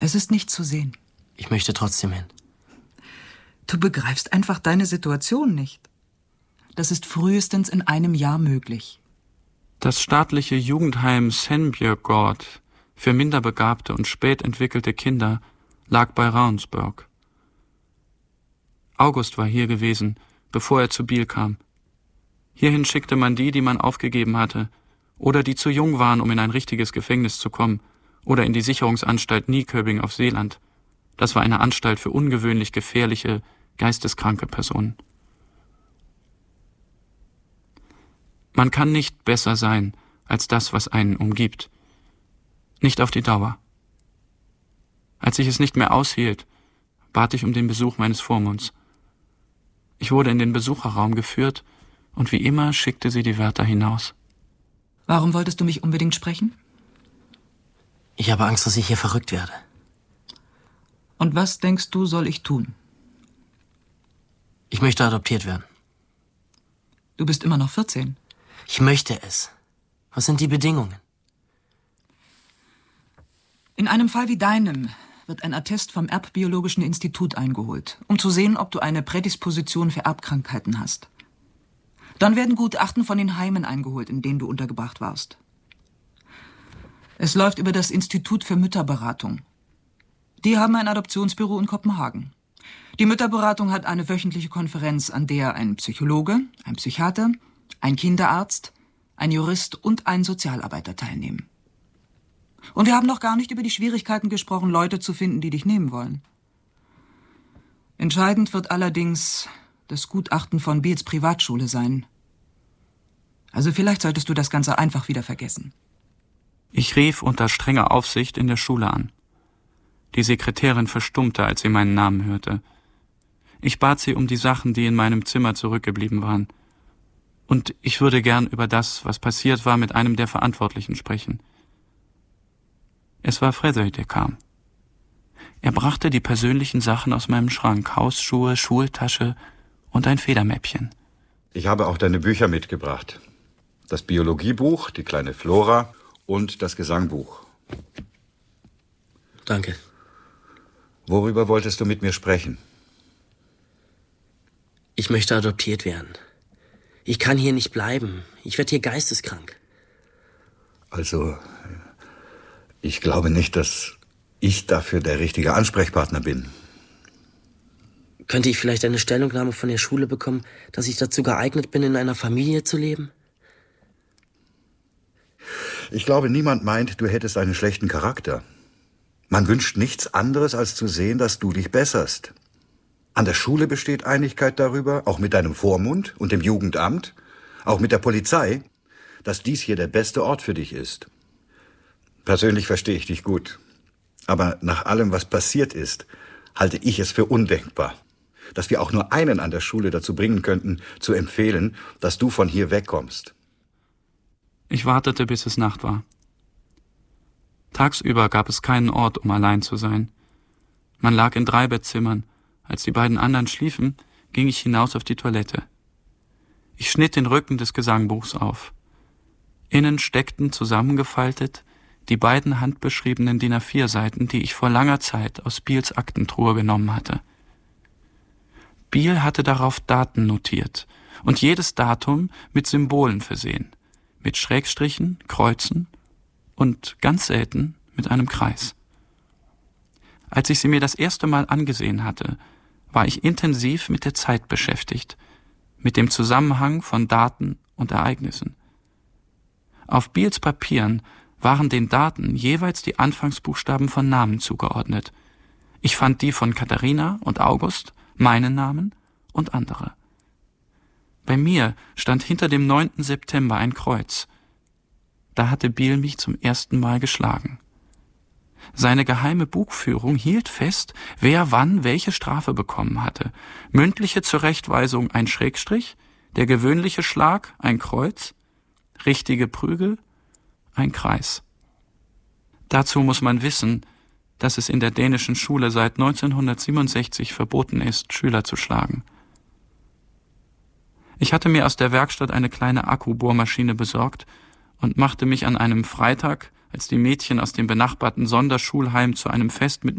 Es ist nicht zu sehen. Ich möchte trotzdem hin. Du begreifst einfach deine Situation nicht. Das ist frühestens in einem Jahr möglich. Das staatliche Jugendheim Senbjörgård für minderbegabte und spät entwickelte Kinder lag bei Ravnsborg. August war hier gewesen, bevor er zu Biel kam. Hierhin schickte man die man aufgegeben hatte, oder die zu jung waren, um in ein richtiges Gefängnis zu kommen, oder in die Sicherungsanstalt Nyköping auf Seeland. Das war eine Anstalt für ungewöhnlich gefährliche, geisteskranke Personen. Man kann nicht besser sein als das, was einen umgibt. Nicht auf die Dauer. Als ich es nicht mehr aushielt, bat ich um den Besuch meines Vormunds. Ich wurde in den Besucherraum geführt und wie immer schickte sie die Wärter hinaus. Warum wolltest du mich unbedingt sprechen? Ich habe Angst, dass ich hier verrückt werde. Und was denkst du, soll ich tun? Ich möchte adoptiert werden. Du bist immer noch 14. Ich möchte es. Was sind die Bedingungen? In einem Fall wie deinem wird ein Attest vom Erbbiologischen Institut eingeholt, um zu sehen, ob du eine Prädisposition für Erbkrankheiten hast. Dann werden Gutachten von den Heimen eingeholt, in denen du untergebracht warst. Es läuft über das Institut für Mütterberatung. Die haben ein Adoptionsbüro in Kopenhagen. Die Mütterberatung hat eine wöchentliche Konferenz, an der ein Psychologe, ein Psychiater, ein Kinderarzt, ein Jurist und ein Sozialarbeiter teilnehmen. Und wir haben noch gar nicht über die Schwierigkeiten gesprochen, Leute zu finden, die dich nehmen wollen. Entscheidend wird allerdings das Gutachten von Biels Privatschule sein. Also vielleicht solltest du das Ganze einfach wieder vergessen. Ich rief unter strenger Aufsicht in der Schule an. Die Sekretärin verstummte, als sie meinen Namen hörte. Ich bat sie um die Sachen, die in meinem Zimmer zurückgeblieben waren. Und ich würde gern über das, was passiert war, mit einem der Verantwortlichen sprechen. Es war Fredrik, der kam. Er brachte die persönlichen Sachen aus meinem Schrank, Hausschuhe, Schultasche und ein Federmäppchen. Ich habe auch deine Bücher mitgebracht. Das Biologiebuch, die kleine Flora und das Gesangbuch. Danke. Worüber wolltest du mit mir sprechen? Ich möchte adoptiert werden. Ich kann hier nicht bleiben. Ich werde hier geisteskrank. Also, ich glaube nicht, dass ich dafür der richtige Ansprechpartner bin. Könnte ich vielleicht eine Stellungnahme von der Schule bekommen, dass ich dazu geeignet bin, in einer Familie zu leben? Ich glaube, niemand meint, du hättest einen schlechten Charakter. Man wünscht nichts anderes, als zu sehen, dass du dich besserst. An der Schule besteht Einigkeit darüber, auch mit deinem Vormund und dem Jugendamt, auch mit der Polizei, dass dies hier der beste Ort für dich ist. Persönlich verstehe ich dich gut. Aber nach allem, was passiert ist, halte ich es für undenkbar, dass wir auch nur einen an der Schule dazu bringen könnten, zu empfehlen, dass du von hier wegkommst. Ich wartete, bis es Nacht war. Tagsüber gab es keinen Ort, um allein zu sein. Man lag in 3 Bettzimmern. Als die beiden anderen schliefen, ging ich hinaus auf die Toilette. Ich schnitt den Rücken des Gesangbuchs auf. Innen steckten zusammengefaltet die beiden handbeschriebenen DIN A4-Seiten, die ich vor langer Zeit aus Biels Aktentruhe genommen hatte. Biel hatte darauf Daten notiert und jedes Datum mit Symbolen versehen, mit Schrägstrichen, Kreuzen und ganz selten mit einem Kreis. Als ich sie mir das erste Mal angesehen hatte, war ich intensiv mit der Zeit beschäftigt, mit dem Zusammenhang von Daten und Ereignissen. Auf Biels Papieren waren den Daten jeweils die Anfangsbuchstaben von Namen zugeordnet. Ich fand die von Katharina und August, meinen Namen und andere. Bei mir stand hinter dem 9. September ein Kreuz. Da hatte Biel mich zum ersten Mal geschlagen. Seine geheime Buchführung hielt fest, wer wann welche Strafe bekommen hatte. Mündliche Zurechtweisung ein Schrägstrich, der gewöhnliche Schlag ein Kreuz, richtige Prügel ein Kreis. Dazu muss man wissen, dass es in der dänischen Schule seit 1967 verboten ist, Schüler zu schlagen. Ich hatte mir aus der Werkstatt eine kleine Akkubohrmaschine besorgt und machte mich an einem Freitag, als die Mädchen aus dem benachbarten Sonderschulheim zu einem Fest mit